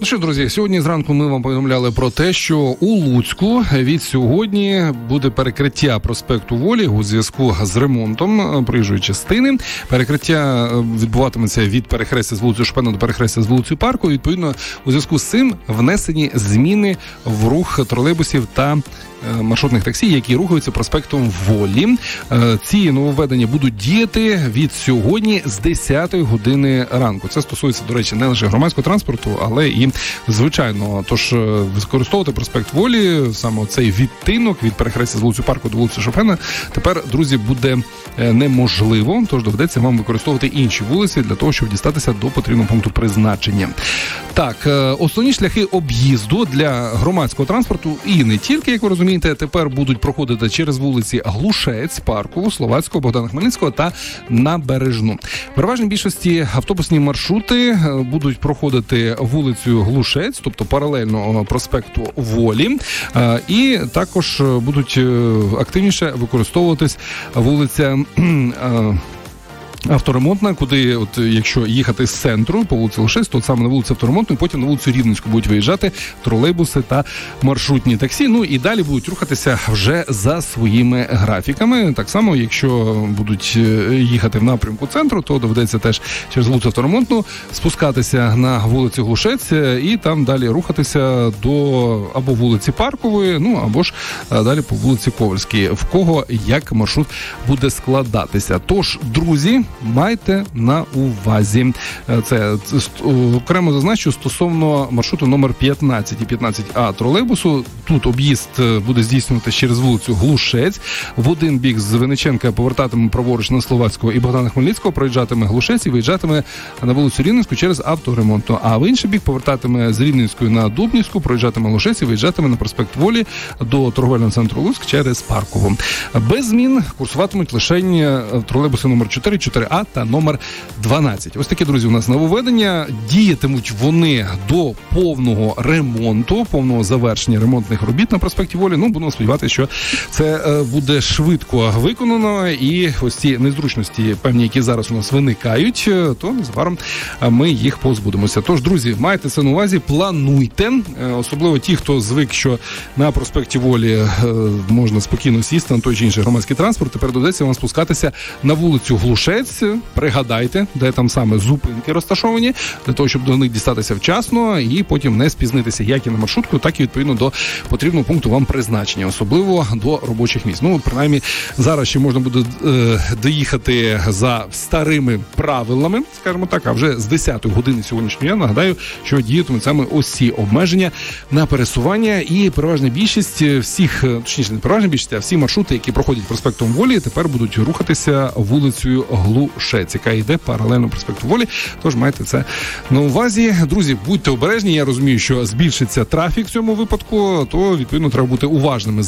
Ну що, друзі, сьогодні зранку ми вам повідомляли про те, що у Луцьку від сьогодні буде перекриття проспекту Волі у зв'язку з ремонтом проїжджої частини. Перекриття відбуватиметься від перехрестя з вулицею Шопена до перехрестя з вулицею Парку. Відповідно, у зв'язку з цим внесені зміни в рух тролейбусів та маршрутних таксі, які рухаються проспектом Волі. Ці нововведення будуть діяти від сьогодні з 10 години ранку. Це стосується, до речі, не лише громадського транспорту, але і звичайного. Тож використовувати проспект Волі, саме цей відтинок від перехрестя з вулицею Парку до вулиці Шопена, тепер, друзі, буде неможливо, тож доведеться вам використовувати інші вулиці для того, щоб дістатися до потрібного пункту призначення. Так, основні шляхи об'їзду для громадського транспорту і не тільки, як ви розумієте, тепер будуть проходити через вулиці Глушець, Паркову, Словацького, Богдана Хмельницького та Набережну. В переважній більшості автобусні маршрути будуть проходити вулицею Глушець, тобто паралельно проспекту Волі, і також будуть активніше використовуватись вулиця Авторемонтна, куди, от якщо їхати з центру по вулиці Лошець, то саме на вулицю Авторемонтну, потім на вулицю Рівненську будуть виїжджати тролейбуси та маршрутні таксі. Ну і далі будуть рухатися вже за своїми графіками. Так само, якщо будуть їхати в напрямку центру, то доведеться теж через вулицю Авторемонтну спускатися на вулицю Глушець і там далі рухатися до або вулиці Паркової, ну або ж далі по вулиці Ковальській. В кого як маршрут буде складатися. Тож, друзі, майте на увазі. Це окремо зазначу стосовно маршруту номер 15 і 15А тролейбусу. Тут об'їзд буде здійснюватися через вулицю Глушець. В один бік з Винниченка повертатиме праворуч на Словацького і Богдана Хмельницького, проїжджатиме Глушець і виїжджатиме на вулицю Рівненську через Авторемонтну. А в інший бік повертатиме з Рівненської на Дубнівську, проїжджатиме Глушець і виїжджатиме на проспект Волі до торговельного центру Луцьк через Паркову. Без змін курсуватимуть лише тролейбуси номер 4, 4А та номер 12. Ось такі, друзі, у нас нововведення. Діятимуть вони до повного ремонту, повного завершення ремонтних робіт на проспекті Волі. Ну, будемо сподіватися, що це буде швидко виконано, і ось ці незручності, певні, які зараз у нас виникають, то незабаром ми їх позбудемося. Тож, друзі, майте це на увазі, плануйте, особливо ті, хто звик, що на проспекті Волі можна спокійно сісти на той чи інший громадський транспорт, тепер доведеться вам спускатися на вулицю Глушець. Пригадайте, де там саме зупинки розташовані, для того, щоб до них дістатися вчасно і потім не спізнитися як і на маршрутку, так і відповідно до потрібного пункту вам призначення, особливо до робочих місць. Ну, принаймні, зараз ще можна буде доїхати за старими правилами, скажімо так, а вже з 10 години сьогоднішнього дня, нагадаю, що діятимуть саме ось ці обмеження на пересування, і переважна більшість всіх, точніше не переважна більшість, а всі маршрути, які проходять проспектом Волі, тепер будуть рухатися вулицею Глушець, яка йде паралельно проспекту Волі. Тож майте це на увазі. Друзі, будьте обережні. Я розумію, що збільшиться трафік в цьому випадку, то відповідно треба бути уважними